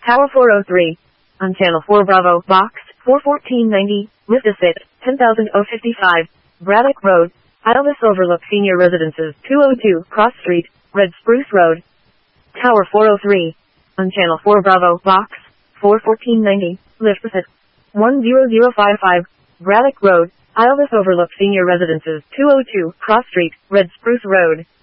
Tower 403. On Channel 4 Bravo, Box 41490, Listicet, 10,055, Braddock Road, Idleness Overlook Senior Residences, 202, Cross Street, Red Spruce Road. Tower 403. On Channel 4 Bravo, Box 41490, Listicet, 10055, Braddock Road, Idleness Overlook Senior Residences, 202, Cross Street, Red Spruce Road.